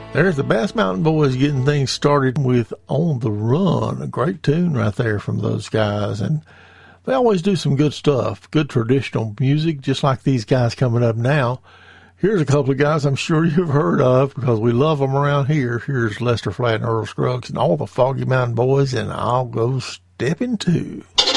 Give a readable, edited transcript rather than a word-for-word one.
There's the Bass Mountain Boys getting things started with On the Run. A great tune right there from those guys. And they always do some good stuff, good traditional music, just like these guys coming up now. Here's a couple of guys I'm sure you've heard of because we love them around here. Here's Lester Flatt and Earl Scruggs and all the Foggy Mountain Boys, and I'll go stepping too.